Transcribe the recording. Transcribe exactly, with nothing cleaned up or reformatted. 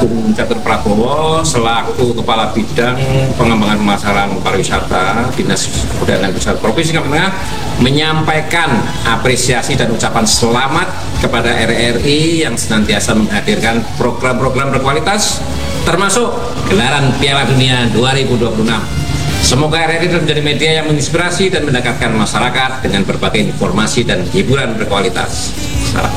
Agung Catur Prabowo selaku Kepala Bidang Pengembangan Pemasaran Pariwisata Dinas Kebudayaan dan Pariwisata Provinsi Kalimantan Tengah menyampaikan apresiasi dan ucapan selamat kepada R R I yang senantiasa menghadirkan program-program berkualitas termasuk gelaran Piala Dunia dua ribu dua puluh enam. Semoga R R I menjadi media yang menginspirasi dan mendekatkan masyarakat dengan berbagai informasi dan hiburan berkualitas.